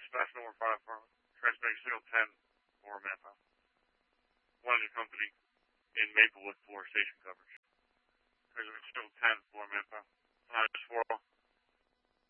Dispatch number 5 for transmitting signal 10 for manpower. One in company in Maplewood for station coverage. Transmitting signal 10 for manpower. Just 4